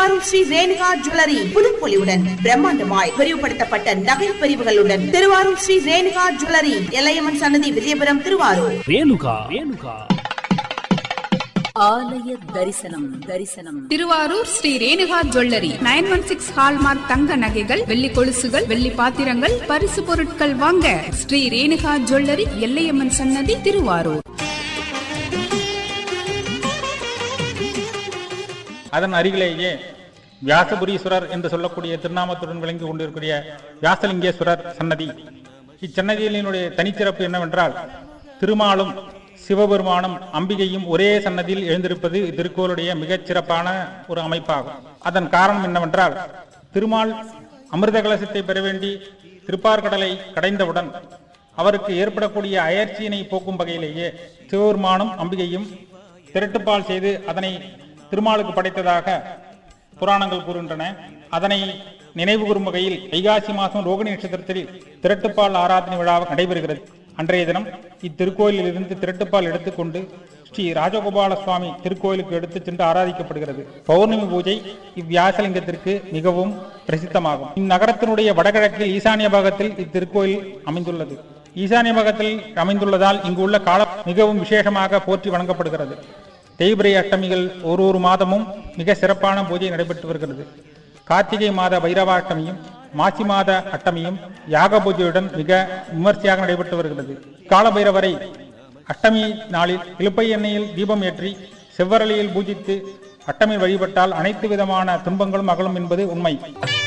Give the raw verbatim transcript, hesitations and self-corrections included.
Thiruvarur Sri Renuka jewellery புதுப்பொலிவுடன் பிரம்மாண்டமாய் விரிவுபடுத்தப்பட்ட நகை பிரிவுகளுடன் Thiruvarur Sri Renuka jewellery, Ellaiyamman சன்னதி, விஜயபுரம், திருவாரூர். ரேணுகா ரேணுகா ஆலய தரிசனம் தரிசனம் Thiruvarur Sri Renuka jewellery nine one six hallmark தங்க நகைகள், வெள்ளி கொலுசுகள், வெள்ளி பாத்திரங்கள், பரிசு பொருட்கள் வாங்க ஸ்ரீ ரேணுகா ஜுவல்லரி, எல்லையம்மன் சன்னதி, திருவாரூர். அதன் அருகிலேயே வியாசபுரீஸ்வரர் என்று சொல்லக்கூடிய திருநாமத்துடன் விளங்கி கொண்டிருக்கிற வியாசலிங்கேஸ்வரர் சன்னதி. இச்சன்னதியினுடைய தனிச்சிறப்பு என்னவென்றால், திருமாலும் சிவபெருமானும் அம்பிகையும் ஒரே சன்னதியில் எழுந்திருப்பது திருக்கோளுடைய மிகச் சிறப்பான ஒரு அமைப்பாகும். அதன் காரணம் என்னவென்றால், திருமால் அமிர்த கலசத்தை பெற வேண்டி திருப்பார்கடலை கடைந்தவுடன் அவருக்கு ஏற்படக்கூடிய அயற்சியினை போக்கும் வகையிலேயே சிவபெருமானும் அம்பிகையும் திரட்டுப்பால் செய்து அதனை திருமாலுக்கு படைத்ததாக புராணங்கள் கூறுகின்றன. அதனை நினைவு கூறும் வகையில் வைகாசி மாதம் ரோகிணி நட்சத்திரத்தில் திரட்டுப்பால் ஆராதனை விழா நடைபெறுகிறது. அன்றைய தினம் இத்திருக்கோயிலில் இருந்து திரட்டுப்பால் எடுத்துக்கொண்டு ஸ்ரீ ராஜகோபால சுவாமி திருக்கோயிலுக்கு எடுத்து சென்று ஆராதிக்கப்படுகிறது. பௌர்ணமி பூஜை இவ்வியாசலிங்கத்திற்கு மிகவும் பிரசித்தமாகும். இந்நகரத்தினுடைய வடகிழக்கில் ஈசானிய பாகத்தில் இத்திருக்கோயில் அமைந்துள்ளது. ஈசானிய பாகத்தில் அமைந்துள்ளதால் இங்கு உள்ள கால மிகவும் விசேஷமாக போற்றி வணங்கப்படுகிறது. தேய்பிரை அஷ்டமிகள் ஒரு ஒரு மாதமும் மிக சிறப்பான பூஜை நடைபெற்று வருகிறது. கார்த்திகை மாத பைரவாஷ்டமியும் மாசி மாத அஷ்டமியும் யாக பூஜையுடன் மிக விமர்சையாக நடைபெற்று வருகிறது. கால பைரவரை அஷ்டமி நாளில் இலுப்பை எண்ணெயில் தீபம் ஏற்றி செவ்வரளியில் பூஜித்து அஷ்டமி வழிபட்டால் அனைத்து விதமான துன்பங்களும் அகலும் என்பது உண்மை.